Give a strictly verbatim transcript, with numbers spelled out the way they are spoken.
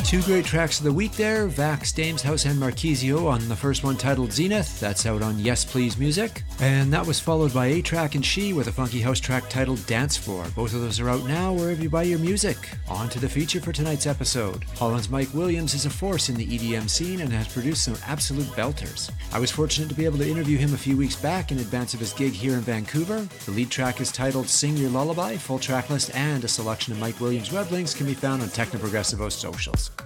Two great tracks of the week there, Vax, Dames House and Marquisio on the first one titled Zenith, that's out on Yes Please Music, and that was followed by A-Track and She with a funky house track titled Dance Floor. Both of those are out now wherever you buy your music. On to the feature for tonight's episode. Holland's Mike Williams is a force in the E D M scene and has produced some absolute belters. I was fortunate to be able to interview him a few weeks back in advance of his gig here in Vancouver. The lead track is titled Sing Your Lullaby. Full track list and a selection of Mike Williams web links can be found on Technoprogressivo's socials.